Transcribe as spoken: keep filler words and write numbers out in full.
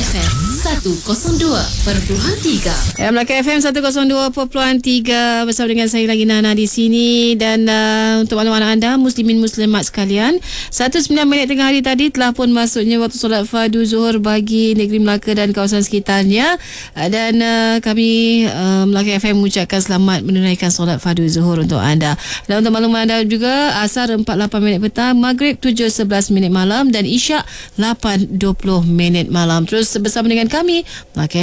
F M seratus dua perpuluhan tiga. Melaka F M seratus dua perpuluhan tiga bersama dengan saya lagi Nana di sini. Dan uh, untuk makluman anda muslimin muslimat sekalian, satu sembilan minit tengah hari tadi telah pun masuknya waktu solat fardu zuhur bagi negeri Melaka dan kawasan sekitarnya. Uh, dan uh, kami uh, Melaka F M mengucapkan selamat menunaikan solat fardu zuhur untuk anda. Dan untuk makluman anda juga, asar empat puluh lapan minit petang, maghrib tujuh sebelas minit malam dan isyak lapan dua puluh minit malam. Terus bersama dengan kami Melaka